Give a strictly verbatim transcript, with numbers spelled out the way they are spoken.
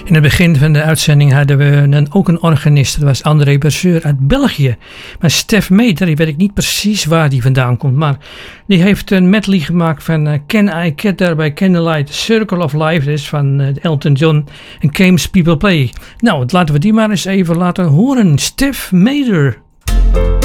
In het begin van de uitzending hadden we een, ook een organist. Dat was André Berseur uit België. Maar Stef Meter, die weet ik niet precies waar die vandaan komt. Maar die heeft een medley gemaakt van uh, Can I Get There by Candlelight, Circle of Life. Dat is van uh, Elton John en Games People Play. Nou, laten we die maar eens even laten horen. Stef Meter.